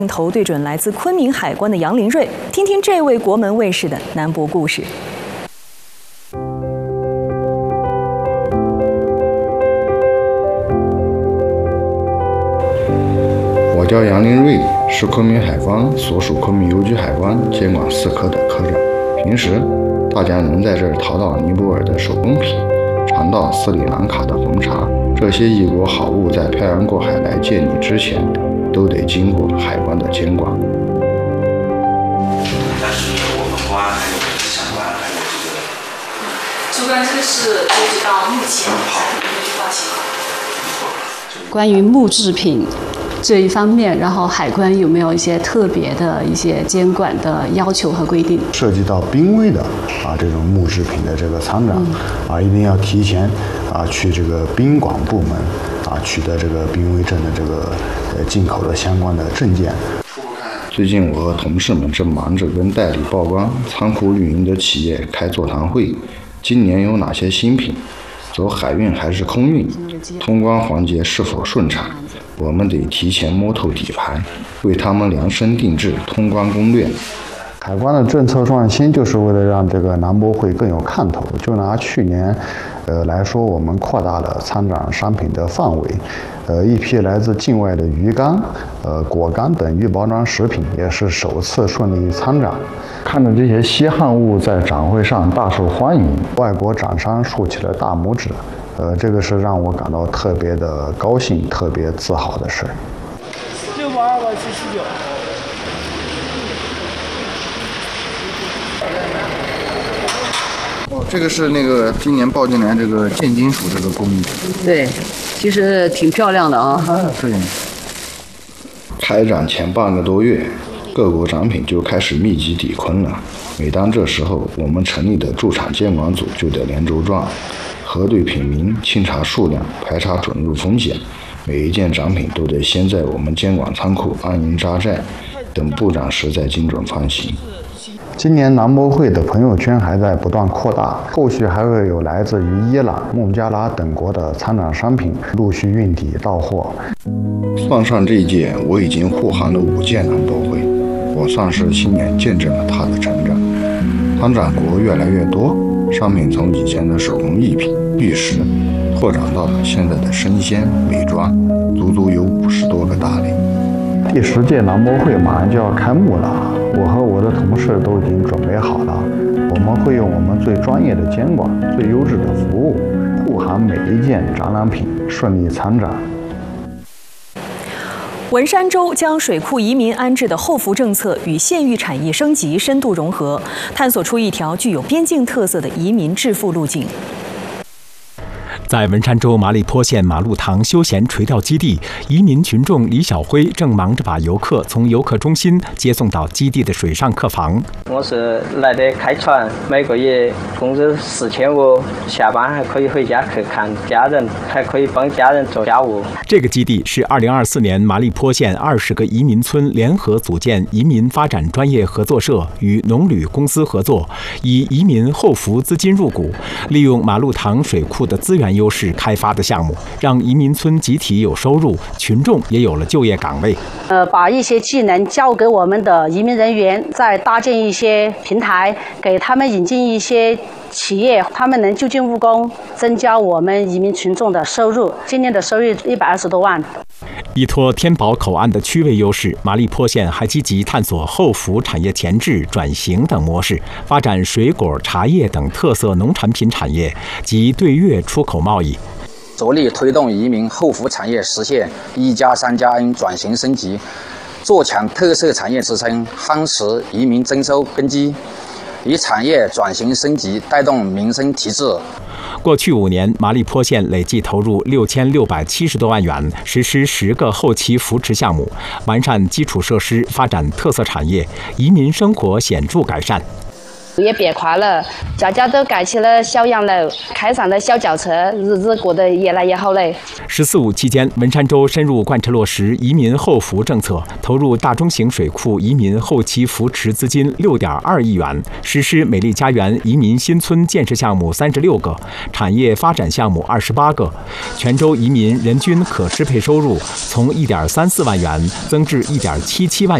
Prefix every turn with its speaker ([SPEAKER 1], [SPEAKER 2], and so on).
[SPEAKER 1] 镜头对准来自昆明海关的杨林瑞，听听这位国门卫士的南博故事。
[SPEAKER 2] 我叫杨林瑞，是昆明海关所属昆明邮局海关监管4科的科长。平时大家能在这儿淘到尼泊尔的手工品，尝到斯里兰卡的红茶，这些异国好物在漂洋过海来见你之前，都得经过海关的监管。
[SPEAKER 3] 但是我们关还有相关还有
[SPEAKER 1] 主管，这个是截止到目前产品的报情况。
[SPEAKER 4] 关于木制品这一方面，然后海关有没有一些特别的一些监管的要求和规定？
[SPEAKER 5] 涉及到濒危的这种木制品的这个参展一定要提前去这个宾馆部门取得这个濒危症的这个进口的相关的证件。
[SPEAKER 2] 最近我和同事们正忙着跟代理报关、仓库运营的企业开座谈会，今年有哪些新品？走海运还是空运？通关环节是否顺畅？我们得提前摸透底牌，为他们量身定制通关攻略。
[SPEAKER 5] 海关的政策创新就是为了让这个南博会更有看头。就拿去年来说，我们扩大了参展商品的范围，一批来自境外的鱼干、果干等预包装食品也是首次顺利参展。看着这些稀罕物在展会上大受欢迎，外国展商竖起了大拇指，这个是让我感到特别的高兴、特别自豪的事。
[SPEAKER 6] 68279。
[SPEAKER 2] 这个是那个今年报进来这个建金属这个工艺。
[SPEAKER 4] 对，其实挺漂亮的啊。
[SPEAKER 2] 对。开展前半个多月，各国展品就开始密集抵昆了。每当这时候，我们成立的驻场监管组就得连轴转，核对品名、清查数量、排查准入风险。每一件展品都得先在我们监管仓库安营扎寨，等布展时再精准放行。
[SPEAKER 5] 今年南博会的朋友圈还在不断扩大，后续还会有来自于伊朗、孟加拉等国的参展商品陆续运抵到货。
[SPEAKER 2] 算上这一届，我已经护航了5届南博会，我算是亲眼见证了它的成长。参展国越来越多，商品从以前的手工艺品、玉石，拓展到了现在的生鲜、美妆，足足有50多个大类。
[SPEAKER 5] 第10届南博会马上就要开幕了，我和我的同事都已经准备好了。我们会用我们最专业的监管、最优质的服务，护航每一件展览品顺利参展。
[SPEAKER 1] 文山州将水库移民安置的后福政策与县域产业升级深度融合，探索出一条具有边境特色的移民致富路径。
[SPEAKER 7] 在文山州麻栗坡县马路塘休闲垂钓基地，移民群众李小辉正忙着把游客从游客中心接送到基地的水上客房。
[SPEAKER 8] 我是来的开船，每个月工资4500，下班还可以回家去看家人，还可以帮家人做家务。
[SPEAKER 7] 这个基地是2024年麻栗坡县20个移民村联合组建移民发展专业合作社与农旅公司合作，以移民后福资金入股，利用马路塘水库的资源优势开发的项目，让移民村集体有收入，群众也有了就业岗位。
[SPEAKER 9] 把一些技能交给我们的移民人员，再搭建一些平台，给他们引进一些企业，他们能就近务工，增加我们移民群众的收入。今年的收入120多万。
[SPEAKER 7] 依托天宝口岸的区位优势，麻栗坡县还积极探索后福产业前置、转型等模式，发展水果、茶叶等特色农产品产业及对越出口贸易，
[SPEAKER 10] 着力推动移民后福产业实现1+3+N 转型升级，做强特色产业支撑，夯实移民增收根基，以产业转型升级带动民生提质。
[SPEAKER 7] 过去5年，麻栗坡县累计投入6670多万元，实施10个后期扶持项目，完善基础设施，发展特色产业，移民生活显著改善。
[SPEAKER 6] 也变快了，家家都盖起了小洋楼，开上了小轿车，日子过得越来越好嘞。
[SPEAKER 7] “14·5”期间，文山州深入贯彻落实移民后扶政策，投入大中型水库移民后期扶持资金6.2亿元，实施美丽家园移民新村建设项目36个，产业发展项目28个。全州移民人均可支配收入从1.34万元增至1.77万元。